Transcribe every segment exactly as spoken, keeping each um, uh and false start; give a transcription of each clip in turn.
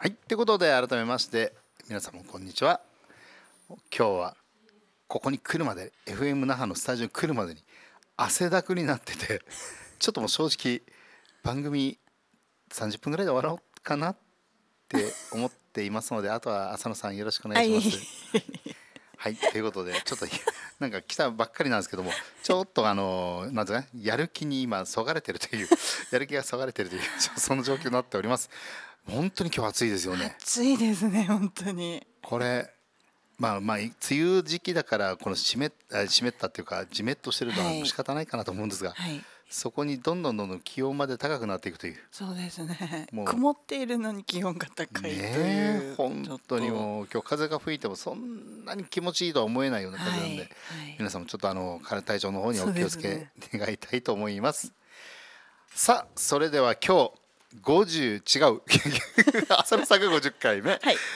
はい、ということで改めまして皆さんもこんにちは。今日はここに来るまで エフエム 那覇のスタジオに来るまでに汗だくになっててちょっともう正直番組さんじゅっぷんぐらいで終わろうかなって思っていますのであとは浅野さんよろしくお願いします。はい、ということでちょっとなんか来たばっかりなんですけどもちょっとあのなんですかねやる気に今そがれてるというやる気がそがれてるというその状況になっております。本当に今日暑いですよね。 暑いですね本当に。 これまあまあ梅雨時期だからこの湿っ湿ったっていうかジメッとしてるのは仕方ないかなと思うんですが、 はい、 そこにどんどんどんどん気温まで高くなっていくという。 そうですね。 もう曇っているのに気温が高いという、 ね、本当にもう今日風が吹いてもそんなに気持ちいいとは思えないような風なんで、はいはい、皆さんもちょっとあの体調の方にお気をつけ願いたいと思います。さあそれでは今日ごじゅう違う浅野さんがごじゅっかいめ、はい、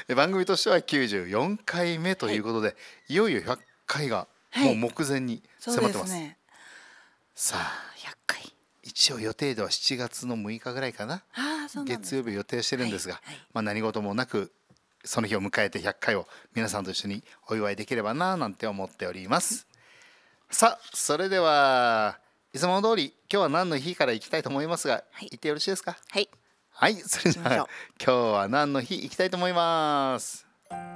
番組としてはきゅうじゅうよんかいめということで、はい、いよいよひゃっかいがもう目前に迫ってます、はい、ね、さあひゃっかい一応予定ではしちがつのむいかぐらいかな、 あ、そうなんですか、 月曜日予定してるんですが、 はいはい、まあ、何事もなくその日を迎えてひゃっかいを皆さんと一緒にお祝いできればななんて思っております。さあそれではいつも通り今日は何の日から行きたいと思いますが、はい、言ってよろしいですか。 はいはい、それじゃあ今日は何の日行きたいと思います。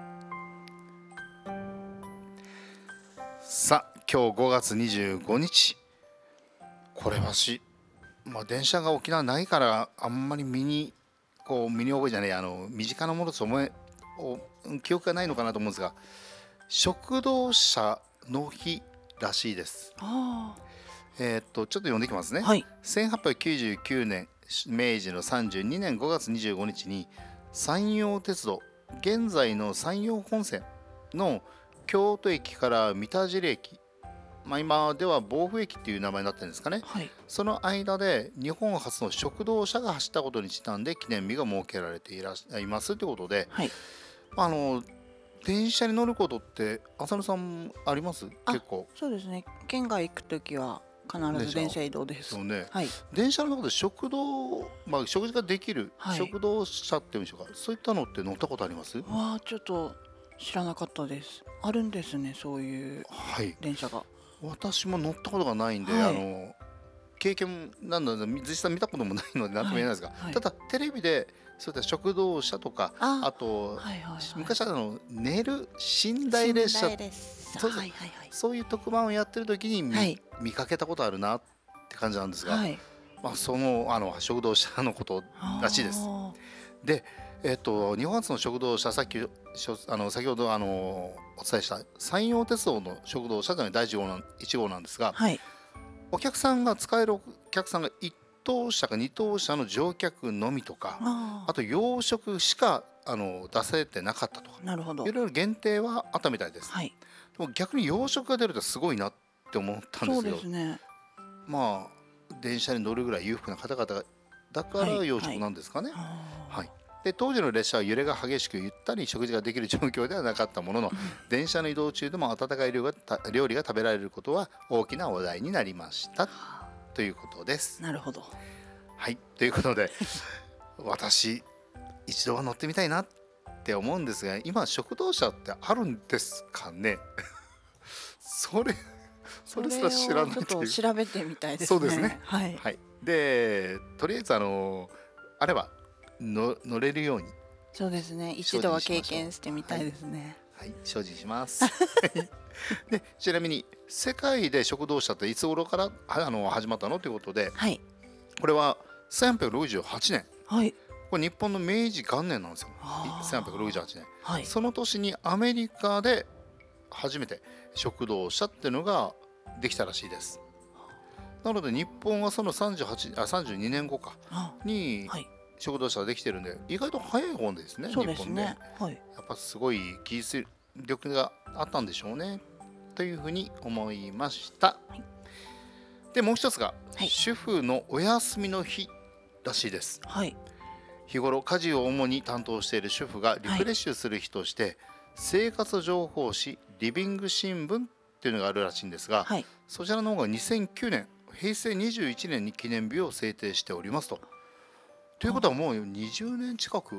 さあ今日ごがつにじゅうごにち、これはし、まあ、電車が沖縄ないからあんまり身にこう身に覚えじゃないあの身近なものと思え記憶がないのかなと思うんですが、食堂車の日らしいです。 あえー、っとちょっと読んでいきますね、 はい、 せんはっぴゃくきゅうじゅうきゅうねん明治のさんじゅうにねんごがつにじゅうごにちに山陽鉄道、現在の山陽本線の京都駅から三田尻駅、まあ、今では防府駅っていう名前になってるんですかね、はい、その間で日本初の食堂車が走ったことにちなんで記念日が設けられていらっしゃいますということで、はい、あの電車に乗ることって浅野さんあります？結構。 そうですね、県外行くときは必ず電車移動です。 そうね、 はい、 電車の中で食堂、まあ、食事ができる、はい、食堂車っていうんでしょうか、そういったのって乗ったことあります？ わあ、ちょっと知らなかったです。あるんですね、そういう電車が。はい、 私も乗ったことがないんで、はい、あの経験なんだ実際見たこともないので何とも言えないですが、はいはい、ただテレビでそういった食堂車とか あ, あと、はいはいはい、昔はあの寝る寝台列車、そう、はいはいはい、そういう特番をやってる時に 見,、はい、見かけたことあるなって感じなんですが、はい、まあ、そのあの食堂車のことらしいです。で、えー、と日本初の食堂車、さっきあの先ほどあのお伝えした山陽鉄道の食堂車というのがだいいち号なんですが、はい、お客さんが使えるお客さんがいっとうしゃかにとうしゃの乗客のみとか、 あ, あと洋食しかあの出されてなかったとか、なるほど、いろいろ限定はあったみたいです、はい、でも逆に洋食が出るとすごいなって思ったんですけど、そうですね、まあ電車に乗るぐらい裕福な方々だから洋食なんですかね、はいはいはい、で当時の列車は揺れが激しくゆったり食事ができる状況ではなかったものの、うん、電車の移動中でも温かい料理が、料理が食べられることは大きな話題になりましたということです。 なるほど。 はい、ということで私一度は乗ってみたいなって思うんですが、今食堂車ってあるんですかねそれそれすら知らないという。 ちょっと調べてみたいですね。 そうですね、 はい、 はい、でとりあえずあのあればの乗れるように、 そうですね、一度は経験してみたいですね。 はい、はい、精進しますでちなみに世界で食堂車っていつ頃からあの始まったのということで、はい、これはせんはっぴゃくろくじゅうはちねん、はい、これ日本の明治元年なんですよ。せんはっぴゃくろくじゅうはちねん、はい、その年にアメリカで初めて食堂車っていうのができたらしいです。なので日本はそのさんじゅうはちあさんじゅうにねんごかに、はい、食堂車ができてるんで意外と早い方ですね。 そうですね、 日本で、はい、やっぱすごい技術力があったんでしょうねというふうに思いました、はい、でもう一つが、はい、主婦のお休みの日らしいです、はい、日頃家事を主に担当している主婦がリフレッシュする日として、はい、生活情報誌リビング新聞っていうのがあるらしいんですが、はい、そちらの方がにせんきゅうねんへいせいにじゅういちねんに記念日を制定しておりますと。ということはもうにじゅうねん近く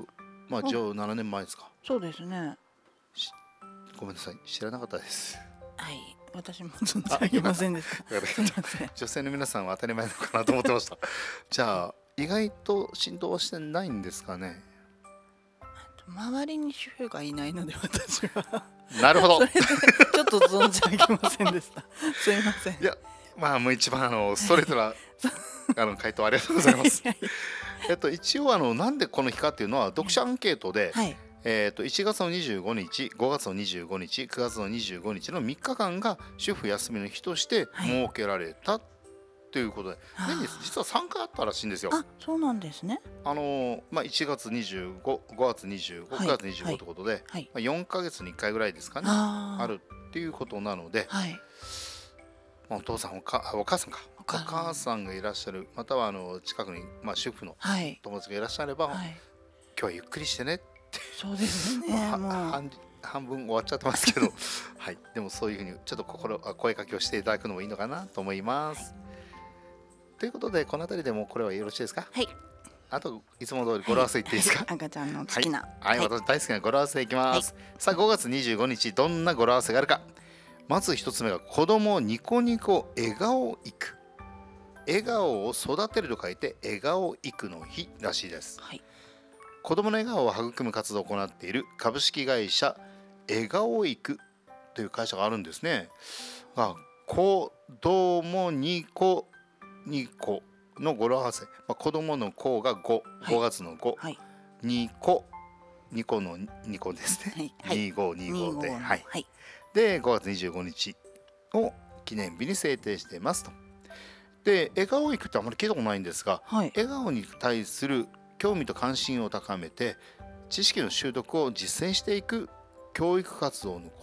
まあじゃあななねんまえですか。 そうですね。 ごめんなさい、知らなかったです。 はい、私も存じ上げませんでした。 女性の皆さんは当たり前なのかなと思ってました。じゃあ意外と浸透はしてないんですかね。 周りに主婦がいないので私はなるほどそれでちょっと存じ上げませんでした。すいません。 いや、まあもう一番あのストレートなあの回答ありがとうございます。えっと一応あのなんでこの日かっていうのは読者アンケートで、はい、えっといちがつのにじゅうごにち、ごがつのにじゅうごにち、くがつのにじゅうごにちのみっかかんが主婦休みの日として設けられた、はいということで、年に実はさんかいあったらしいんですよ。 あ、そうなんですね。 あのまあいちがつにじゅうご、ごがつにじゅうご、くがつにじゅうごということで、はい、まあよんかげつにいっかいぐらいですかね、あ, あるっていうことなので、はい、まあ、お父さんおかお母さんかお母さんがいらっしゃる、またはあの近くにまあ主婦の友達がいらっしゃれば、はい、今日はゆっくりしてねってそうですね。 まあ、半, 半分終わっちゃってますけど、はい、でもそういうふうにちょっと心声かけをしていただくのもいいのかなと思います。はい、ということでこの辺りでもこれはよろしいですか。はい。あといつも通り語呂合わせ言っていいですか。 はい、赤ちゃんの好きな。 はい、はい、私大好きな語呂合わせいきます。はい、さあごがつにじゅうごにちどんな語呂合わせがあるか。まず一つ目が子供ニコニコ笑顔育。笑顔を育てると書いて笑顔育の日らしいです。はい、子供の笑顔を育む活動を行っている株式会社笑顔育という会社があるんですね。あ、子供ニコニコの語呂合わせ、まあ、子供の子がご、はい、ごがつのご、はい、ニコニコのニコですね、はい、にじゅうご、にじゅうごで、はい、はい、でごがつにじゅうごにちを記念日に制定していますと。で笑顔育ってあまり聞いたことないんですが、はい、笑顔に対する興味と関心を高めて知識の習得を実践していく教育活動のこと、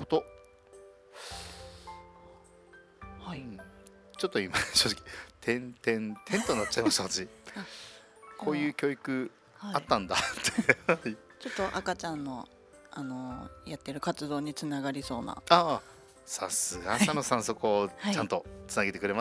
はい、うん、ちょっと今正直点点点となっちゃいました私こういう教育あったんだって、はい、 ちょっと赤ちゃんの、あのー、やってる活動につながりそうな。 ああ、さすが佐野さん、そこをちゃんとつなげてくれました。